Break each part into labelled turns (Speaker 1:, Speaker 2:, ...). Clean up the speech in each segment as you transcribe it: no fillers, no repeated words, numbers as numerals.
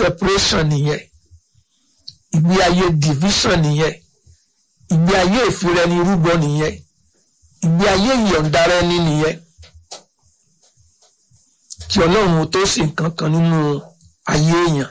Speaker 1: separation nìyẹn, ìgbé ayé division nìyẹn, ìgbé ayé ìfirẹni rúbọ nìyẹn, ìgbé ayé ìyọ̀ǹdara ẹni nìyẹn. Kí Ọlọ́run tó ṣe nǹkan kan nínú ayé èèyàn.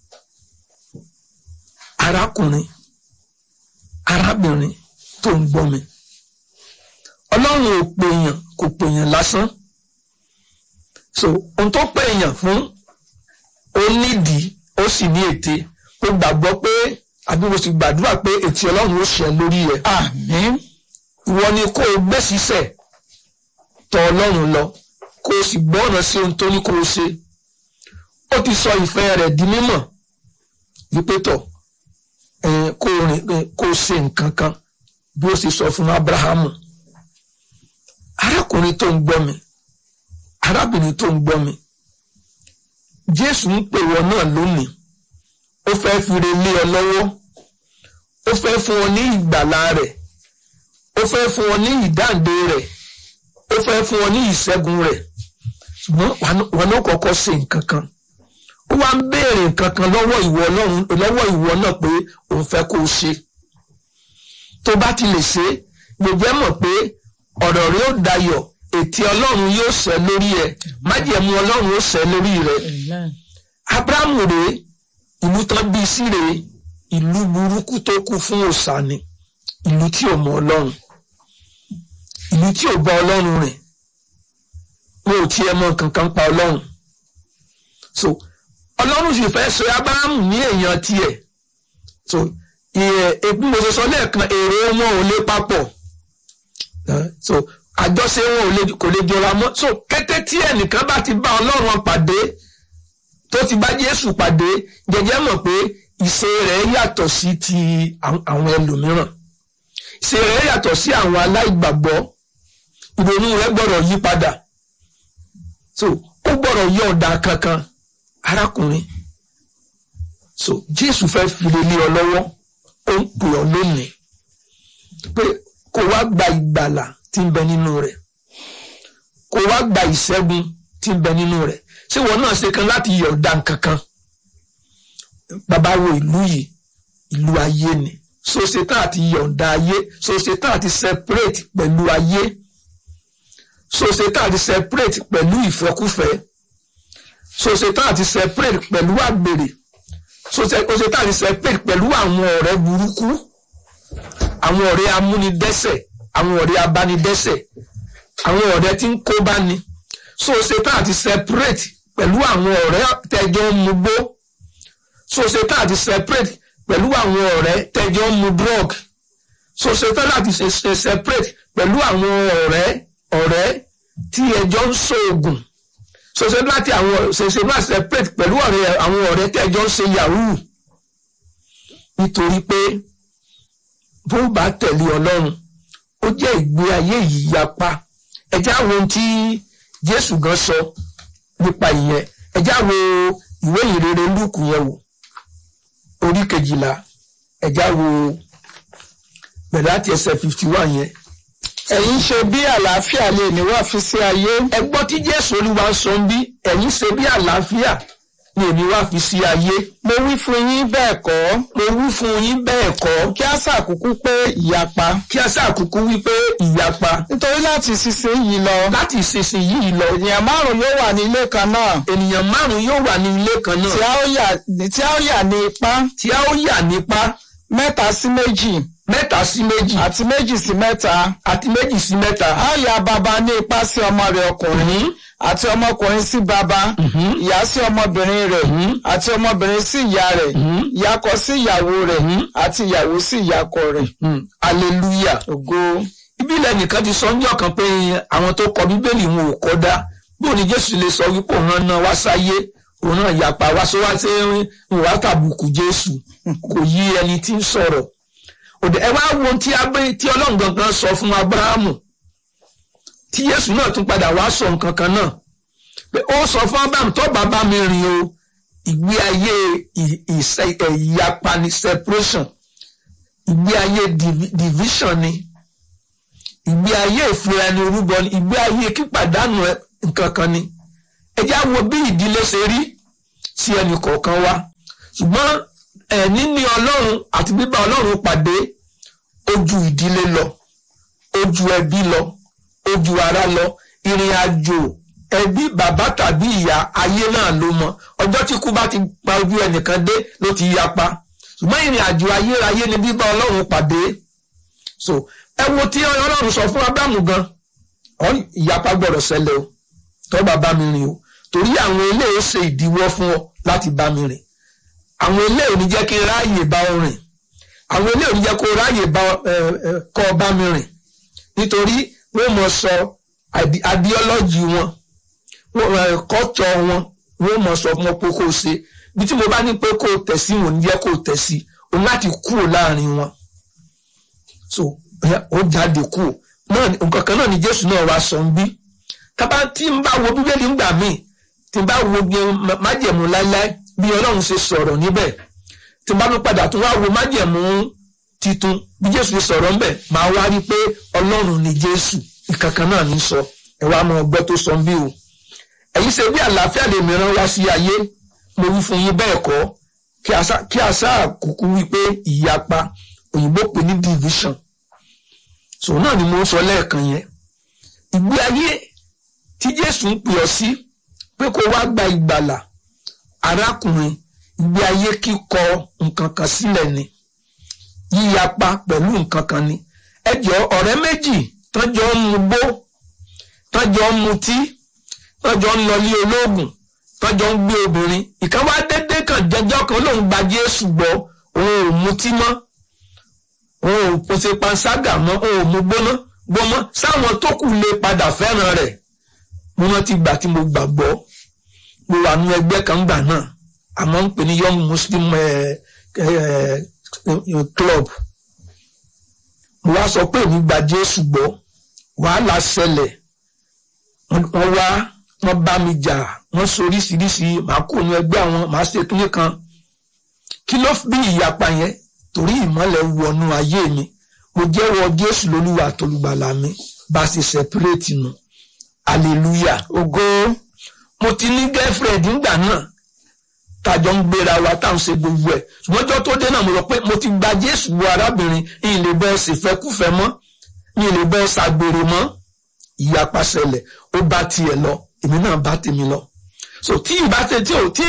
Speaker 1: Arákùnrin, arábìnrin tó ń gbọ́ mi, Ọlọ́run ò pè èèyàn, kò pè èèyàn lásán. So ohun tó pè èèyàn fún ó nídìí, ó sì ní ète. Ó gbàgbọ́ pé àbí mo sì gbàdúrà pé ètí Ọlọ́run ó ṣẹ lórí ẹ̀. Àmín. Ìwọ ni kó o gbé sísẹ̀ tọ̀ Ọlọ́run lọ, kó o sì gbọ́ ọ̀nà sí ohun tó ní kó o ṣe. Ó ti sọ ìfẹ́ rẹ̀ di mímọ̀ wípé tọ̀ kó o ṣe nǹkan kan bí ó sì sọ fún Ábúráhámù. Arákùnrin tó ń gbọ́ mi, arábìnrin tó ń gbọ́ mi, Jésù ń pè wọ́n náà lónìí. Ó fẹ́ fi ire lé ọ lọ́wọ́, ó fẹ́ fún ọ ní ìgbàlà rẹ̀, ó fẹ́ fún ọ ní ìdáǹdè rẹ̀, ó fẹ́ fún ọ ní ìṣẹ́gun rẹ̀. Ṣùgbọ́n wọn ló kọ́kọ́ ṣe nǹkan kan. Ó wá ń béèrè nǹkan kan lọ́wọ́ ìwọ Ọlọ́run, lọ́wọ́ ìwọ náà pé òun fẹ́ kó o ṣe. Tó bá ti lè ṣe, gbogbo ẹ mọ̀ pé ọ̀rọ̀ rẹ̀ ó dayọ̀, ètí Ọlọ́run yóò ṣẹ lórí ẹ, májẹ̀mú Ọlọ́run ó ṣẹ lórí rẹ̀. Ábúráhámù rèé, ìlú tán bí sí rèé, ìlú burúkú tó kú fún òòṣà ni, ìlú tí ò mọ Ọlọ́run, ìlú tí ò bá Ọlọ́run rìn, wọn ò tiẹ̀ mọ kankan pa Ọlọ́run. So Ọlọ́run sì fẹ́ sọ Ábúráhámù ní èèyàn tiẹ̀. So bí mo ṣe sọ lẹ́ẹ̀kan, èrò wọn ò lè papọ̀. So àjọṣe wọn kò lè jọra mọ́. So kété tí ẹnìkan bá ti bá Ọlọ́run pàdé, tó ti bá Jésù pàdé, jẹjẹ mọ̀ pé ìṣe rẹ̀ yàtọ̀ sí ti àwọn ẹlòmíràn. Ìṣe rẹ̀ yàtọ̀ sí àwọn aláìgbàgbọ́. Ìrònú rẹ̀ gbọ́dọ̀ yí padà. So ó gbọ́dọ̀ yọ ọ̀dà kankan. Arákùnrin, so Jésù fẹ́ fi lé ọ lọ́wọ́, ó ń pè ọ́ lónìí pé kó wá gba ìgbàlà tí ń bẹ nínú rẹ̀, kó wá gba ìṣẹ́gun tí ń bẹ nínú rẹ̀. Ṣé wọn náà ṣe kan láti yọ̀ǹda kankan? Bàbá wo ìlú yìí, ìlú ayé ni. So ṣetán àti yọ̀ǹda ayé, so ṣetán àti separate pẹ̀lú ayé, so ṣetán àti separate pẹ̀lú ìfẹ́kúfẹ̀ẹ́, so ṣetán àti separate pẹ̀lú àgbèrè, so ṣetán àti separate pẹ̀lú àwọn ọ̀rẹ́ burúkú, àwọn ọ̀rẹ́ amúnidẹ́ṣẹ̀, àwọn ọ̀rẹ́ abánidẹ́ṣẹ̀, àwọn ọ̀rẹ́ tí ń kó bá ni. So ṣetán àti separate pẹ̀lú àwọn ọ̀rẹ́ tẹ́jọ́ ń mugbó, so ṣetán àti separate pẹ̀lú àwọn ọ̀rẹ́ tẹ́jọ́ ń mu drug, so ṣetán láti separate pẹ̀lú àwọn ọ̀rẹ́ tí ẹjọ́ ń ṣoògùn, so ṣetán láti separate pẹ̀lú àwọn ọ̀rẹ́ tẹ́jọ́ ń ṣe yahoo. Nítorí pé bó bá tẹ̀lé Ọlọ́run, ó jẹ́ ìgbé ayé yìí yapa. Ẹ já wo ohun tí Jésù gan sọ nípa ìyẹn. Ẹ já wo ìwé ìrere Lúùkù yẹn wò, orí 12. Ẹ já wo bẹ̀rẹ̀ láti ẹsẹ̀ 51 yẹn.
Speaker 2: Ẹ̀yin ṣe bí àlàáfíà lè ní wá fi sí ayé.
Speaker 1: Ẹ gbọ́ tí Jésù Olúwa sọ ń bí, ẹ̀yin ṣe bí àlàáfíà ni èmi wá fi sí ayé.
Speaker 2: Mo wí fún yín bẹ́ẹ̀ kọ́.
Speaker 1: Mo wí fún yín bẹ́ẹ̀ kọ́.
Speaker 2: Kí a ṣàkúkú pé ìyapa.
Speaker 1: Kí a ṣàkúkú wí pé ìyapa.
Speaker 2: Nítorí láti ìsinsìnyí lọ.
Speaker 1: Láti ìsinsìnyí lọ.
Speaker 2: Ènìyàn 5 yóò wà ní ilé kan náà.
Speaker 1: Ènìyàn 5 yóò wà ní ilé kan náà.
Speaker 2: Tí a ó yà ní ipá.
Speaker 1: Tí a ó yà nípa.
Speaker 2: 3 sí 2.
Speaker 1: 3 sí 2.
Speaker 2: Àti 2 sí 3.
Speaker 1: Àti 2 sí 3.
Speaker 2: A yà bàbá ní ipá sí ọmọ rẹ̀ ọkùnrin. Àti ọmọkùnrin sí bàbá, ìyá sí ọmọbìnrin rẹ̀, àti ọmọbìnrin sí ìyá rẹ̀, ìyákọ sí ìyàwó rẹ̀, àti ìyàwó sí ìyákọ rẹ̀.
Speaker 1: Hallelujah.
Speaker 2: Ògo.
Speaker 1: Ibi ilẹ̀ nìkan ti sọ ńjọ́ kan pé àwọn tó kọ Bíbélì wọn ò kọ́ dá. Bó ni Jésù lè sọ wípé òun náà wá sáyé, òun náà yapa wá sọ wá sí ìwà tàbùkù Jésù, kò yí ẹni tí ń sọ̀rọ̀. Ẹ wá wo tí Ọlọ́run gangan sọ fún Ábúráhámù, tí Jésù náà tún padà wá sọ nǹkan kan náà, pé ó sọ fún Ábúráhámù, tó bàbá mi rìn o, ìgbé ayé ìyapa ni, separation, ìgbé ayé division ni, ìgbé ayé ìfura ni orúbọ ni, ìgbé ayé kípàdánù nǹkan kan ni. Ẹ já wo bí ìdílé ṣe rí sí ẹnì kọ̀ọ̀kan wa. ṣùgbọ́n níní Ọlọ́run àti bíbá Ọlọ́run pàdé ojú ìdílé lọ, ojú ẹbí lọ, ojú ará lọ. Ìrìn àjò ẹbí bàbá tàbí ìyá ayé náà ló mọ. Ọjọ́ tí kú bá ti pa ojú ẹnìkan dé ló ti yapa. Ṣùgbọ́n ìrìn àjò ayérayé ni bíbá Ọlọ́run pàdé. So ẹ wo tí Ọlọ́run sọ fún Ábúráhámù gan, ìyapa gbọ́dọ̀ ṣẹlẹ̀ o, tó bá bá mi rìn o, torí àwọn eléyìí ṣe ìdíwọ́ fún ọ láti bá mi rìn. Àwọn eléyìí ní jẹ́ kí n ráàyè bá ọ rìn. Àwọn eléyìí ní jẹ́ kó ráàyè kọ́ ọ bá mi rìn. Nítorí wọ́n mọ̀ sọ ideology wọn, culture wọn, wọ́n mọ̀ sọ fún ọ pé kó o ṣe. Bí tí mo bá ní pé kó o tẹ̀ sí wọn, ní jẹ́ kó o tẹ̀ sí, o láti kúrò láàrin wọn. So ó jáde kúrò. Nǹkan kan náà ni Jésù náà wá sọ ń bí. Tábà tí ń bá wo Bíbélì ńgbà míì, tí ń bá wo májẹ̀mú láíláí bí Ọlọ́run ṣe sọ̀rọ̀ níbẹ̀, tí ń bá mi padà tún wá wo májẹ̀mú titun bí Jésù ṣe sọ̀rọ̀ ńbẹ̀, máa wá rí pé Ọlọ́run ni Jésù, ìkankan náà ní sọ. Ẹ wá mọ ọgbẹ́ tó sọ ń bí o. Ẹ̀yin ṣe bí àlàáfíà lè mìíràn wá sí ayé, mo wí fún yín bẹ́ẹ̀ kọ́, kí a sáà kúkú wí pé ìyapa, òyìnbó pè ní division. So náà ni mo sọ lẹ́ẹ̀kan yẹn. Ìgbé ayé tí Jésù ń pè ọ sí pé kó wá gba ìgbàlà, arákùnrin, ìgbé ayé kíkọ nǹkan kan sílẹ̀ ni, yíyapa pẹ̀lú nǹkan kan ni. Ẹ jọ̀ọ́ ọ̀rẹ́ méjì tọ́jọ́ ń mugbó, tọ́jọ́ ń mutí, tọ́jọ́ ń lọ ilé olóògùn, tọ́jọ́ ń gbé obìnrin, ìkan wá dédé kan jẹjọ́ kan lòun gba Jésù gbọ́, òun ò mutí mọ́, òun ò pèsè panṣágà mọ́, òun ò mú gbọ́mọ́, sáwọn tó kù lè padà fẹ́ràn rẹ̀. Mo rántí gbà tí mo gbàgbọ́, mo wà ní ẹgbẹ́ kan gbà náà, àmọ́ ń pè ní Young Muslim Club. Mo wá sọ pé èmi gba Jésù gbọ́, wàhálà ṣẹlẹ̀, wọ́n bá mi jà, wọ́n soríṣiríṣi, màá kó ní ẹgbẹ́ àwọn, màá ṣe kíní kan. Kí ló bí ìyapa yẹn? Torí ìmọ́lẹ̀ wọnú ayé mi, mo jẹ́wọ́ Jésù lólúwa àtolùgbàlà mi, bá ṣe separate nù. Hallelujah, ògo. Mo ti ní girlfriend nígbà náà, tàjọ ń gbéra wa táwọn ṣe gbogbo ẹ̀. Ṣùgbọ́n ọjọ́ tó dé náà mo rò pé mo ti gba Jésù wo arábìnrin, ìyìn lè bọ́ ṣèfẹ́kúfẹ́ mọ́, ìyìn lè bọ́ ṣàgbèrè mọ́. Ìyapa ṣẹlẹ̀, ó bá tiẹ̀ lọ, èmi náà bá tèmi lọ. So tí ó bá yẹ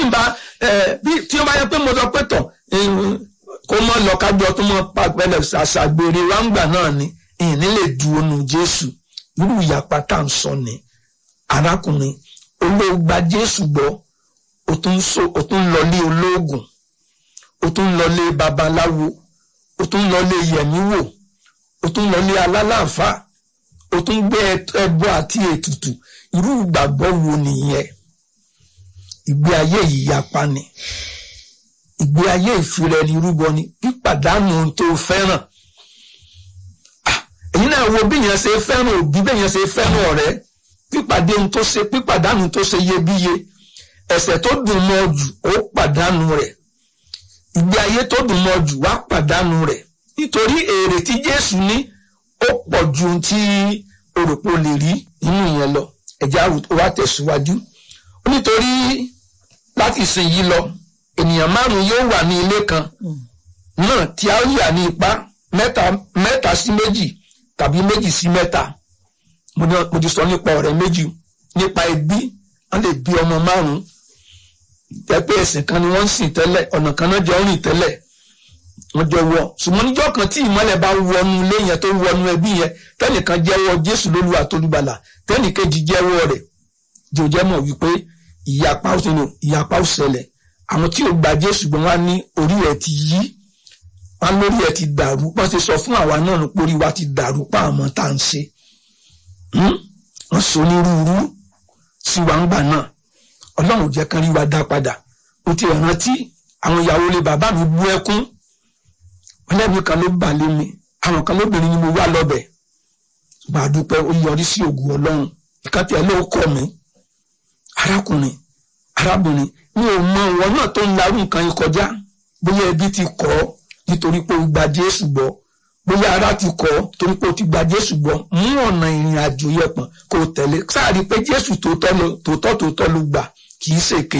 Speaker 1: pé mo sọ pé tọ̀ kó mọ́ lọ kájọ tó mọ́ pàpẹ́lẹ̀ ṣàgbèrè wa ń gbà náà ni, ìyìn nílè dúró nu Jésù. Irú ìyapa tá à ń sọ ni. Arákùnrin, olóògbà Jésù gbọ́, ó tún lọlé olóògùn, ó tún lọlé babaláwo, ó tún lọlé yẹ̀míwò, ó tún lọlé alálàáfà, ó tún gbé ẹbọ àti ètùtù. Irú ìgbàgbọ́ wo nìyẹn? Ìgbé ayé ìyapa ni, ìgbé ayé ìfira ẹni rúbọ ni, pípàdánù ohun tó fẹ́ràn. Èyí náà wo bí yẹn ṣe fẹ́ràn òbí, bẹ́ẹ̀ yẹn ṣe fẹ́ràn ọ̀rẹ́, pípàdánù tó ṣe iyebíye. Ẹ̀ṣẹ̀ tó dùn mọ́ jù, ó pàdánù rẹ̀. Ìgbé ayé tó dùn mọ́ jù, wá pàdánù rẹ̀. Nítorí èrè tí Jésù ní ó pọ̀ ju tí òròpó lè rí nínú ìyẹn lọ. Ẹ̀já wa tẹ̀síwájú. Nítorí láti ìsìn yìí lọ, ènìyàn 5 yóò wà ní ilé kan náà tí a yà ní ipa 3 sí 2 tàbí 2 sí 3. Mo ti sọ nípa ọ̀rẹ́ méjì, nípa ẹbí, wọ́n lè bí ọmọ 5. Tẹ́pẹ́ ẹ̀sìn kan ni wọ́n ń sìn tẹ́lẹ̀, ọ̀nà kan náà jọ ń rìn tẹ́lẹ̀, wọ́n jọ wọ̀. Ṣùgbọ́n níjọ́ kan tí ìmọ́lẹ̀ bá wọnú ilé yẹn tó wọnú ẹbí yẹn, tẹ́nìkan jẹ́wọ́ Jésù lólúwa àtolùgbàlà, tẹ́nìkejì jẹ́wọ́ rẹ̀, jòjẹ́ mọ̀ wípé ìyapa ó ṣẹlẹ̀. Àwọn tí ò gba Jésù gbọ́n wá ní orí ẹ̀ ti yí, wọ́n lórí ẹ̀ ti dàrú, wọ́n ti sọ fún àwa náà ní orí wa ti dàrú pa àmọ́ tá à ń ṣe. Wọ́n sọ onírúurú sí wa ńgbà náà. Ọlọ́run jẹ́ kán rí wa dá padà. Ó ti rántí àwọn ìyàwó ilé bàbá mi bú ẹkún. Ọlẹ́mi kan ló bà lé mi, àwọn kan lóbìnrin ni mo wá lọ́bẹ̀. Gbàdúpẹ́ ó yọrí sí ògùn Ọlọ́run. Ìkàtí ẹ̀ ló kọ̀ mí. Arákùnrin, arábìnrin, mi ò mọ ìwọ náà tó ń larú nǹkan yìí kọjá. Bóyá ẹbí ti kọ̀ ọ́ nítorí pé ó gba Jésù gbọ́. Bóyá ará ti kọ̀ ọ́ torí pé ó ti gba Jésù gbọ́. Mú ọ̀nà ìrìn àjò yẹpọ̀n kó tẹ̀lé. Sáàrí pé Jésù tòótọ́ ló gbà, kì í ṣèké.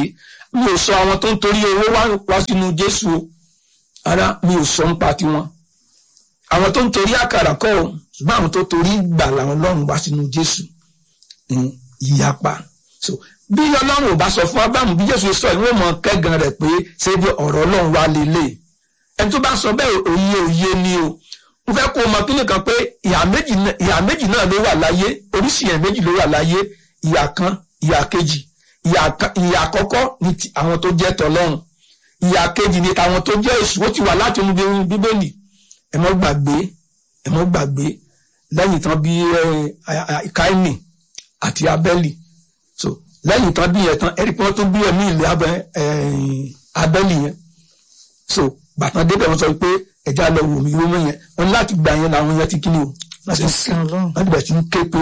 Speaker 1: mi ò sọ àwọn tó ń torí owó wá sínú Jésù o ara mi ò sọ ń pa tiwọn àwọn tó ń torí àkàrà kọ́ o ṣùgbọ́n àwọn tó torí ìgbàlà Ọlọ́run wá sínú Jésù ìyapa. So bí Ọlọ́run ò bá sọ fún Ábúráhámù bí Jésù sọ ìwé mọ̀ kẹ́gàn rẹ̀ pé ṣé bí ọ̀rọ̀ Ọlọ́run wá lélẹ̀ ẹni tó bá sọ bẹ́ẹ̀ òye ni o mo fẹ́ kó o mọ̀ kíni kan pé ìhà méjì náà ló wà láyé oríṣi ìhà méjì ló wà láyé ìhà kan ìhà kejì ìhà àkọ́kọ́ ni àwọn tó jẹ́ tọlọ́run ìhà kejì ni tàwọn tó jẹ́ èṣù ó ti wà láti inú Bíbélì ẹ mọ́ gbàgbé lẹ́yìn tán bí Káínì àti Ábẹ́lì so lẹ́yìn tán bí yẹn tán ẹ̀rí pé wọ́n tó bí ẹ̀mí ilẹ̀ Ábẹ́lì yẹn so bàtàn débẹ̀ wọ́n sọ pé ẹ̀já lọ wò mí wọ́n yẹn wọ́n láti gbà yẹn làwọn yẹn ti kí ni o láti bẹ̀ tí ń ké pé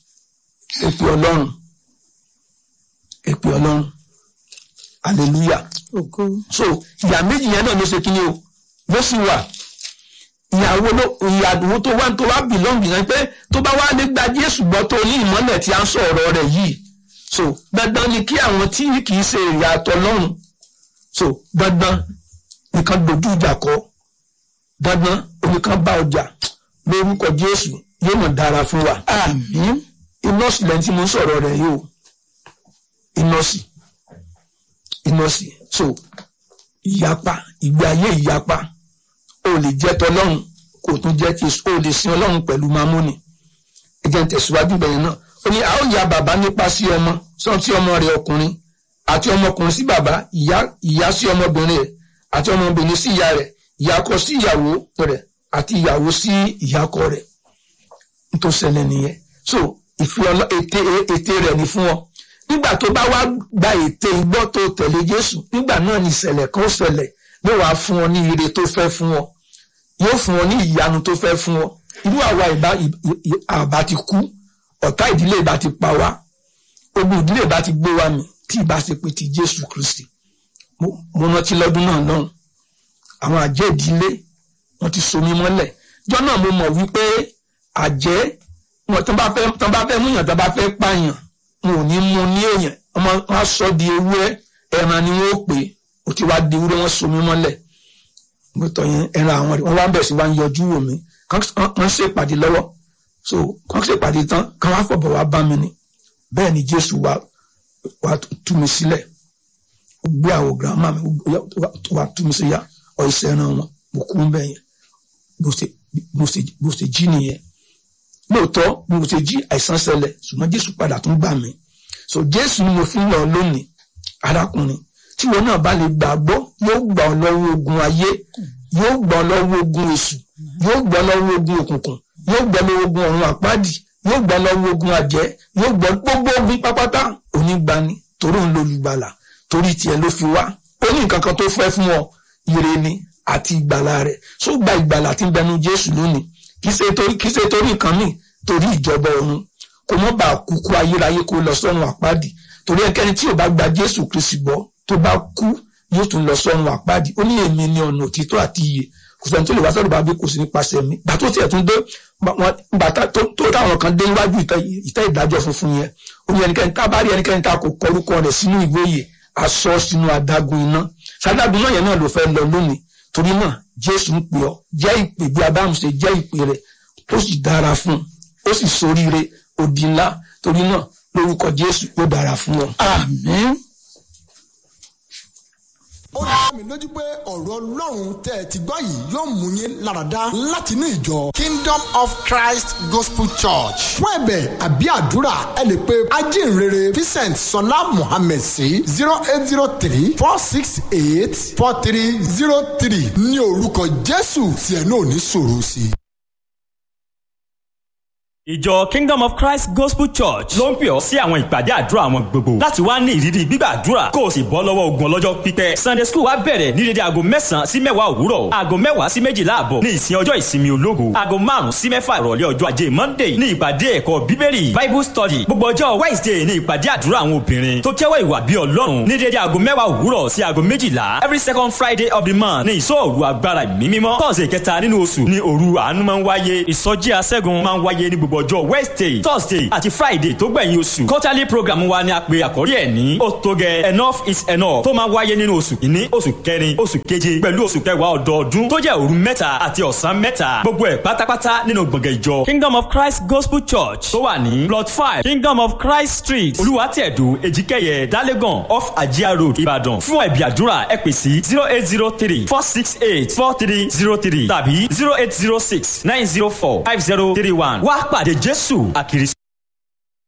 Speaker 1: èpè Ọlọ́run hallelujah so ìyà méjì yẹn náà ló ṣe kí ni o ló sì wà ìyàwó tó wá bìlọ́ǹgì náà pé tó bá wá lè gba Jésù gbọ́ tó ní ìmọ́lẹ̀ tí a ń sọ̀rọ̀ rẹ̀ yìí so dandan ni kí àwọn tí kì í ṣe ìyàtọ̀ lọ́run so dandan nìkan dojú ìjà kọ dandan oníkan bá ọjà lórúkọ Jésù yóò mọ̀ dára fún wa àmín inọ́ọ̀sì lẹ́yìn tí mo ń sọ̀rọ̀ rẹ̀ yóò inọ́ọ̀sì so ìyapa ìgbé ayé ìyapa o lè jẹ́ tọlọ́run kò tún jẹ́ tí o lè sin Ọlọ́run pẹ̀lú mamoni ẹjẹ́ ń tẹ̀síwájú bẹ̀yẹn náà ó ní a ó ya bàbá nípa sí ọmọ sọ́n tí ọmọ rẹ̀ ọkùnrin àti ọmọkùnrin sí bàbá ìyá sí ọmọbìnrin rẹ̀ àti ọmọbìnrin sí ìyá rẹ̀ ìyákọ sí ìyàwó rẹ̀ àti ìyàwó sí ìyákọ rẹ̀ tó ṣẹlẹ̀ nìyẹn so ète rẹ̀ ní fún ọ nígbà tó bá wá gba ète ìgbọ́ tó tẹ̀lé Jésù nígbà náà ni ìṣẹ̀lẹ̀ kan ṣẹlẹ̀ ló wàá fún ọ ní ire tó fẹ́ fún ọ yóò fún ọ ní ìyanu tó fẹ́ fún ọ irú àwa àbá ti kú ọ̀tá ìdílé ìbá ti pa wá ogun ìdílé ìbá ti gbé wa mì tí ìbá ṣe pé ti Jésù Kristi mo rántí lọ́dún náà lọ́hùn àwọn àjẹ́ ìdílé wọ́n ti so mí mọ́lẹ̀ jọ́ náà mo mọ̀ wípé àjẹ́ wọn tán bá fẹ́ múyàn tán bá fẹ́ pààyàn wọn ò ní mú ní èèyàn wọn sọ di ewúrẹ́ ẹran ni wọn ó pè ó ti wá di ewúrẹ́ wọn so mí mọ́lẹ̀ mo tọ̀ yẹn ẹran àwọn rẹ̀ wọ́n wá ń bẹ̀ sí wá ń yọjú wò mí kàn ṣèpàdé lọ́wọ́ so kàn ṣèpàdé tán kàn wá fọ̀bọ̀ wá bá mi ni bẹ́ẹ̀ ni Jésù wá tú mi sílẹ̀ ó gbé àwọ̀ gírámà mi wá tú mi sí ya ọ̀ ìṣẹ́ ẹran wọn mo kú ń bẹ̀ yẹn bó ṣe jí nìyẹn lóòótọ́ mo ṣe jí àìsàn ṣẹlẹ̀ ṣùgbọ́n Jésù padà tún gbà mí so Jésù ni mo fi ń lọ lónìí arákùnrin tí wọn náà bá lè gbàgbọ́ yóò gbà ọ́ lọ́wọ́ ogun ayé yóò gbà ọ́ lọ́wọ́ ogun èṣù yóò gbà ọ́ lọ́wọ́ ogun òkùnkùn yóò gbà ọ́ lọ́wọ́ ogun ọ̀run àpáàdì yóò gbà ọ́ lọ́wọ́ ogun àjẹ́ yóò gbà gbogbo ogun pápátá onígbani torí òun lolùgbàlà torí tiẹ̀ ló fi wá ó ní nǹkan kan tó fẹ́ fún ọ ire ni àti ìgbàlà rẹ̀ so gba ìgbàlà tí ń bẹnu Jésù lónìí kì í ṣe torí nǹkan míì torí ìjọba ọ̀run kò mọ́ bá kúkú ayérayé kó lọ sọ́run àpáàdì torí ẹnikẹ́ni tí ò bá gba Jésù Kristi gbọ́ tó bá kú yóò tún lọ sọ́run àpáàdì ó ní èmi ni ọ̀nà òtítọ́ àti ìyè kò sẹ́ni tó lè wá sọ́dọ̀ bá bí kò sí nípasẹ̀ mi gbà tó tiẹ̀ tún dé tó táwọn kan dé níwájú ìtẹ́ ìdájọ́ funfun yẹn ó ní ẹnikẹ́ni tá a bá rí ẹnikẹ́ni tá a kò kọ orúkọ rẹ̀ sínú ìwé ìyè aṣọ sínú adágún iná ṣádágún náà yẹn náà ló fẹ́ lọ lónìí torí náà Jésù ń pè ọ́ jẹ́ ìpè bí Ábúráhámù ṣe jẹ́ ìpè rẹ̀ ó sì dára fún ó sì ṣoríire òdì ńlá torí náà lórúkọ Jésù ó dára fún ọ. Àmín.
Speaker 3: Ó dá mi lójú pé ọ̀rọ̀ Ọlọ́run tẹ́ ẹ ti gbọ́ yìí yóò mú yín láradá láti inú ìjọ Kingdom of Christ Gospel Church. Fún ẹ̀bẹ̀ àbí àdúrà ẹ lè pe ajínrere Vincent Sọlá Mohammed sí 0803-468-4303 ní orúkọ Jésù tí ẹ náà ní sọ̀rọ̀ sí.
Speaker 4: Ìjọ Kingdom of Christ Gospel Church ló ń pè ọ́ sí àwọn ìpàdé àdúrà àwọn gbogbo láti wá ní ìrírí gbígbàdúrà kó o sì bọ́ lọ́wọ́ ogun ọlọ́jọ́ pípẹ́. Sunday school wa bẹ̀rẹ̀ ní dédé aago 9 sí 10 òwúrọ̀, aago 10 sí 12 àbọ̀ ní ìsìn ọjọ́ ìsinmi ológo, aago 5 sí 6 ìrọ̀lẹ́ ọjọ́ ajé Monday ní ìpàdé ẹ̀kọ́ bíbélì Bible study, gbogbo ọjọ́ Wednesday ní ìpàdé àdúrà àwọn obìnrin tó kẹ́wọ́ ìwà bí Ọlọ́run ní dédé aago 10 òwúrọ̀ sí aago 12. Every second Friday of the month ní ìsọ̀òru agbára ìmí mímọ́. Thursday kẹta nínú oṣù ní òru àánú máa ń wáyé. Ìsọjí aṣẹ́gun máa ń wáyé ní gbogbo gbogbo ọjọ́ Wednesday, Thursday àti Friday tó gbẹ̀yìn oṣù. Quarterly program wa ni a pè àkórí ẹ̀ ní ó tó gẹ́ enough is enough tó máa wáyé nínú oṣù kìíní, oṣù kẹrin, oṣù keje pẹ̀lú oṣù kẹwàá ọdọọdún tó jẹ́ òru mẹ́ta àti ọ̀sán mẹ́ta. Gbogbo ẹ̀ pátápátá nínú gbọ̀ngàn ìjọ Kingdom of Christ Gospel Church tó wà ní plot 5 Kingdom of Christ Street Olúwatẹ̀dù Èjìkẹyẹ Dálégàn off Ajia Road Ìbàdàn. Fún ẹ̀bí àdúrà ẹ pè sí 0803 468 4303 tàbí 0806 904 5031. Wá pàdé Jésù àkìrí.